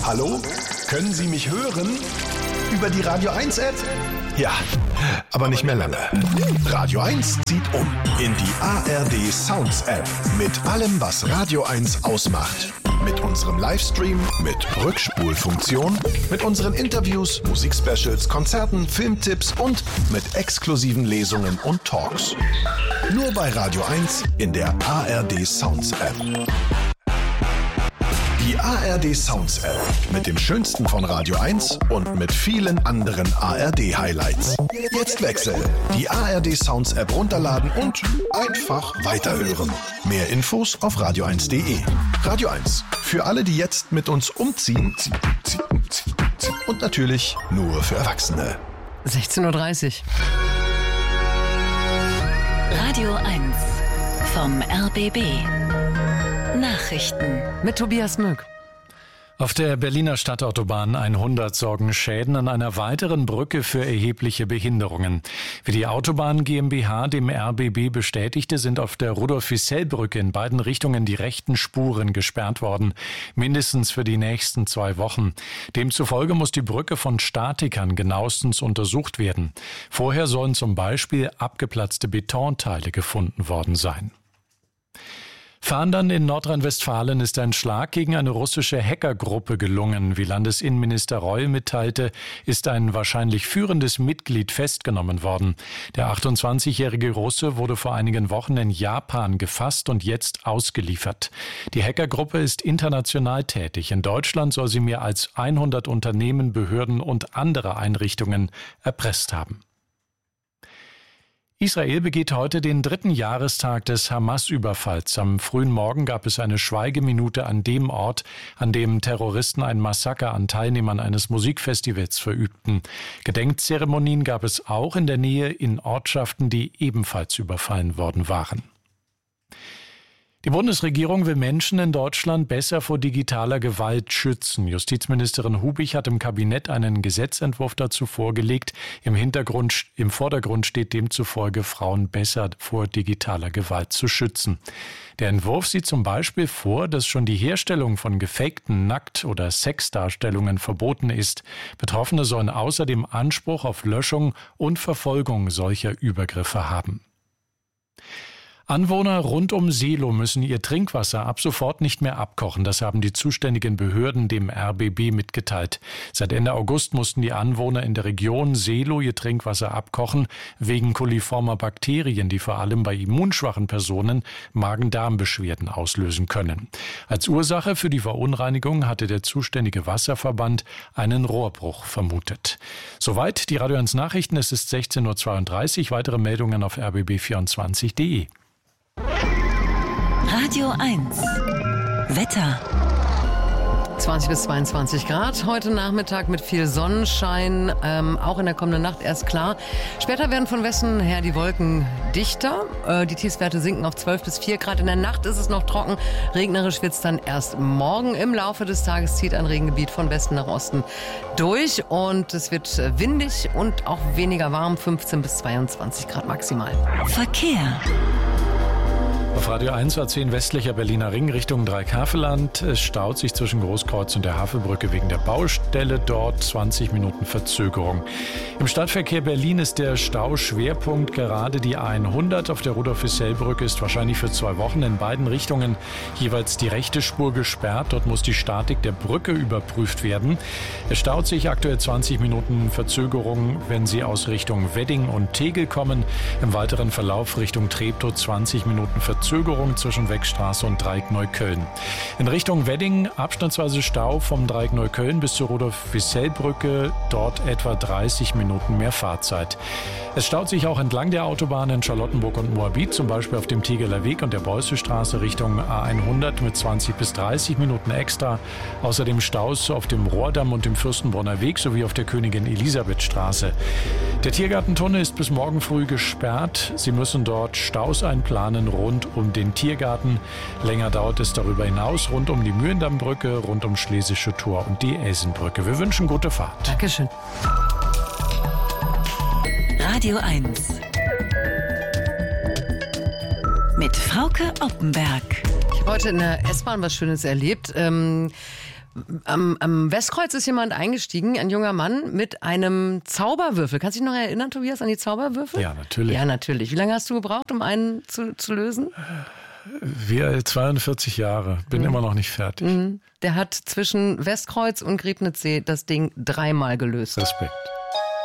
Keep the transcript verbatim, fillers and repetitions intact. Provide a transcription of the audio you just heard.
Hallo? Können Sie mich hören? Über die Radio eins App? Ja, aber nicht mehr lange. Radio eins zieht um in die A R D Sounds App mit allem, was Radio eins ausmacht. Mit unserem Livestream, mit Rückspulfunktion, mit unseren Interviews, Musikspecials, Konzerten, Filmtipps und mit exklusiven Lesungen und Talks. Nur bei Radio eins in der A R D Sounds App. Die A R D Sounds App mit dem Schönsten von Radio eins und mit vielen anderen A R D-Highlights. Jetzt wechseln, die A R D Sounds App runterladen und einfach weiterhören. Mehr Infos auf radio eins punkt de. Radio eins, für alle, die jetzt mit uns umziehen und natürlich nur für Erwachsene. sechzehn Uhr dreißig. Radio eins vom R B B. Nachrichten mit Tobias Möck. Auf der Berliner Stadtautobahn hundert sorgen Schäden an einer weiteren Brücke für erhebliche Behinderungen. Wie die Autobahn GmbH dem R B B bestätigte, sind auf der Rudolf-Wissell-Brücke in beiden Richtungen die rechten Spuren gesperrt worden, mindestens für die nächsten zwei Wochen. Demzufolge muss die Brücke von Statikern genauestens untersucht werden. Vorher sollen zum Beispiel abgeplatzte Betonteile gefunden worden sein. Fahndern in Nordrhein-Westfalen ist ein Schlag gegen eine russische Hackergruppe gelungen. Wie Landesinnenminister Reul mitteilte, ist ein wahrscheinlich führendes Mitglied festgenommen worden. Der achtundzwanzigjährige Russe wurde vor einigen Wochen in Japan gefasst und jetzt ausgeliefert. Die Hackergruppe ist international tätig. In Deutschland soll sie mehr als hundert Unternehmen, Behörden und andere Einrichtungen erpresst haben. Israel begeht heute den dritten Jahrestag des Hamas-Überfalls. Am frühen Morgen gab es eine Schweigeminute an dem Ort, an dem Terroristen ein Massaker an Teilnehmern eines Musikfestivals verübten. Gedenkzeremonien gab es auch in der Nähe in Ortschaften, die ebenfalls überfallen worden waren. Die Bundesregierung will Menschen in Deutschland besser vor digitaler Gewalt schützen. Justizministerin Hubich hat im Kabinett einen Gesetzentwurf dazu vorgelegt. Im Hintergrund, im Vordergrund steht demzufolge, Frauen besser vor digitaler Gewalt zu schützen. Der Entwurf sieht zum Beispiel vor, dass schon die Herstellung von gefakten Nackt- oder Sexdarstellungen verboten ist. Betroffene sollen außerdem Anspruch auf Löschung und Verfolgung solcher Übergriffe haben. Anwohner rund um Seelow müssen ihr Trinkwasser ab sofort nicht mehr abkochen. Das haben die zuständigen Behörden dem R B B mitgeteilt. Seit Ende August mussten die Anwohner in der Region Seelow ihr Trinkwasser abkochen, wegen coliformer Bakterien, die vor allem bei immunschwachen Personen Magen-Darm-Beschwerden auslösen können. Als Ursache für die Verunreinigung hatte der zuständige Wasserverband einen Rohrbruch vermutet. Soweit die Radio eins Nachrichten. Es ist sechzehn Uhr zweiunddreißig. Weitere Meldungen auf r b b vierundzwanzig punkt de. Radio eins Wetter. zwanzig bis zweiundzwanzig Grad. Heute Nachmittag mit viel Sonnenschein. Ähm, auch in der kommenden Nacht erst klar. Später werden von Westen her die Wolken dichter. Äh, die Tiefstwerte sinken auf zwölf bis vier Grad. In der Nacht ist es noch trocken. Regnerisch wird es dann erst morgen. Im Laufe des Tages zieht ein Regengebiet von Westen nach Osten durch. Und es wird windig und auch weniger warm. fünfzehn bis zweiundzwanzig Grad maximal. Verkehr. Auf Radio eins A zehn westlicher Berliner Ring Richtung Dreikafelland. Es staut sich zwischen Großkreuz und der Havelbrücke wegen der Baustelle dort. zwanzig Minuten Verzögerung. Im Stadtverkehr Berlin ist der Stauschwerpunkt gerade die A hundert. Auf der Rudolf-Wissell-Brücke ist wahrscheinlich für zwei Wochen in beiden Richtungen jeweils die rechte Spur gesperrt. Dort muss die Statik der Brücke überprüft werden. Es staut sich aktuell zwanzig Minuten Verzögerung, wenn Sie aus Richtung Wedding und Tegel kommen. Im weiteren Verlauf Richtung Treptow zwanzig Minuten Verzögerung. Verzögerung zwischen Wegstraße und Dreieck Neukölln. In Richtung Wedding abschnittsweise Stau vom Dreieck Neukölln bis zur Rudolf-Wissell-Brücke, dort etwa dreißig Minuten mehr Fahrzeit. Es staut sich auch entlang der Autobahn in Charlottenburg und Moabit, zum Beispiel auf dem Tegeler Weg und der Beussestraße Richtung A hundert mit zwanzig bis dreißig Minuten extra. Außerdem Staus auf dem Rohrdamm und dem Fürstenbrunner Weg sowie auf der Königin-Elisabeth-Straße. Der Tiergartentunnel ist bis morgen früh gesperrt. Sie müssen dort Staus einplanen rund um den Tiergarten. Länger dauert es darüber hinaus rund um die Mühlendammbrücke, rund um Schlesische Tor und die Elsenbrücke. Wir wünschen gute Fahrt. Dankeschön. Radio eins mit Frauke Oppenberg. Ich habe heute in der S-Bahn was Schönes erlebt. Ähm Am, am Westkreuz ist jemand eingestiegen, ein junger Mann mit einem Zauberwürfel. Kannst du dich noch erinnern, Tobias, an die Zauberwürfel? Ja, natürlich. Ja, natürlich. Wie lange hast du gebraucht, um einen zu, zu lösen? Wir zweiundvierzig Jahre, bin mhm. immer noch nicht fertig. Mhm. Der hat zwischen Westkreuz und Griebnitzsee das Ding dreimal gelöst. Respekt.